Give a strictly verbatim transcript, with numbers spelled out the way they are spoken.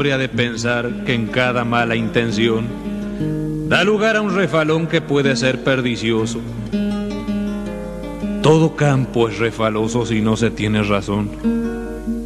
de pensar que en cada mala intención da lugar a un refalón que puede ser perdicioso. Todo campo es refaloso si no se tiene razón.